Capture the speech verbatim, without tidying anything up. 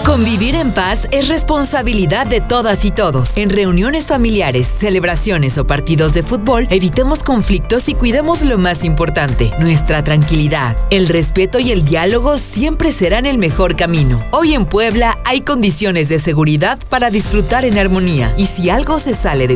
Convivir en paz es responsabilidad de todas y todos. En reuniones familiares, celebraciones o partidos de fútbol, evitemos conflictos y cuidemos lo más importante, nuestra tranquilidad. El respeto y el diálogo siempre serán el mejor camino. Hoy en Puebla hay condiciones de seguridad para disfrutar en armonía, y si algo se sale de